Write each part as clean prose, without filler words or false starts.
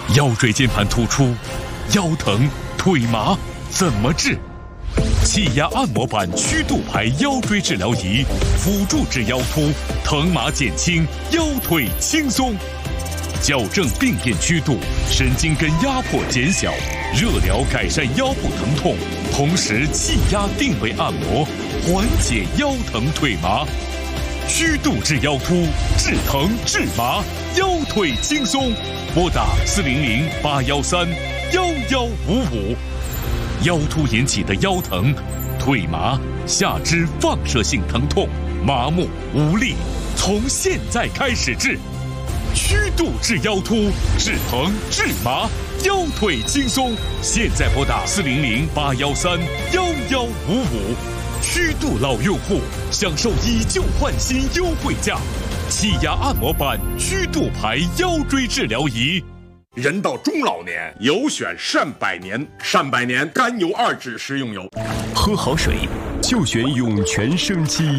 腰椎间盘突出、腰疼、腿麻怎么治？气压按摩板曲度排腰椎治疗仪，辅助治腰突，疼麻减轻，腰腿轻松。矫正病变曲度，神经根压迫减小，热疗改善腰部疼痛，同时气压定位按摩，缓解腰疼腿麻。曲度治腰突，治疼治麻，腰腿轻松。拨打400-813-1155。腰突引起的腰疼、腿麻、下肢放射性疼痛、麻木无力，从现在开始治。曲度治腰突，治疼治麻，腰腿轻松。现在拨打400-813-1155。曲度老用户享受以旧换新优惠价，气压按摩板曲度排腰椎治疗仪。 人到中老年，有选善百年，善百年甘油2酯食用油。 喝好水就选涌泉生机。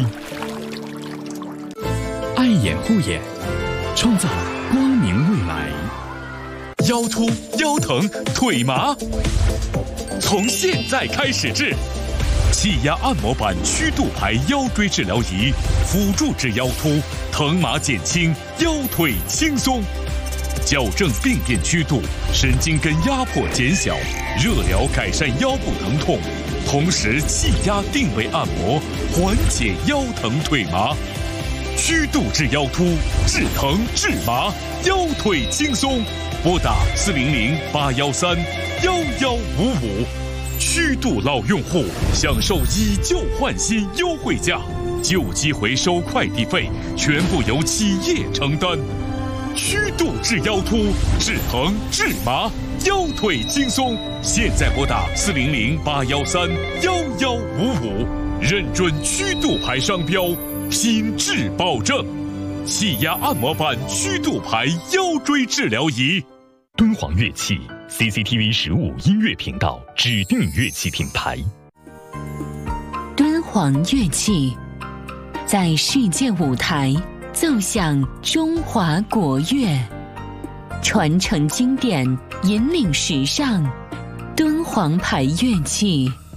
爱眼护眼，创造光明未来。 腰突、腰疼、腿麻，从现在开始治。气压按摩板曲度排腰椎治疗仪，辅助治腰突，疼麻减轻，腰腿轻松。矫正病变曲度，神经根压迫减小，热疗改善腰部疼痛，同时气压定位按摩，缓解腰疼腿麻。曲度治腰突，治疼治麻，腰腿轻松。拨打400-813-1155。曲度老用户享受以旧换新优惠价，旧机回收快递费全部由企业承担。曲度治腰突，治疼治麻，腰腿轻松。现在拨打400-813-1155，认准曲度牌商标，品质保证。气压按摩板曲度牌腰椎治疗仪。 敦煌乐器 CCTV 15音乐频道指定乐器品牌。 敦煌乐器在世界舞台奏响中华国乐，传承经典，引领时尚。敦煌牌乐器。